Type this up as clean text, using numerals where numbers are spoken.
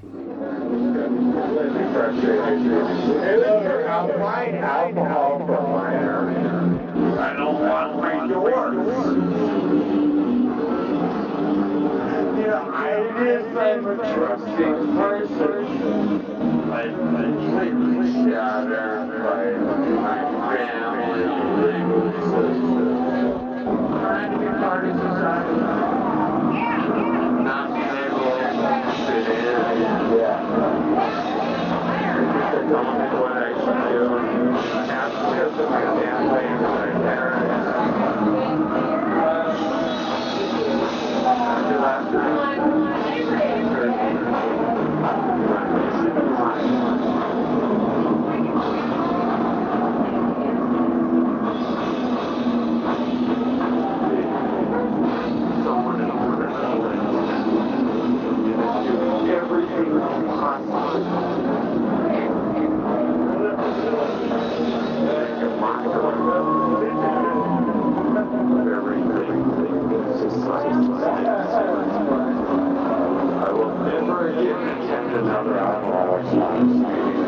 Applying alcohol for minor. I don't want to break yours. You know, I'm a trusting person. I completely shattered by my family belief system. Trying to be part of society. Not being able to fit in. They tell me what I should do. Not because of my family or my parents. After last someone in order to everything possible. I will never again attend another alcoholics meeting.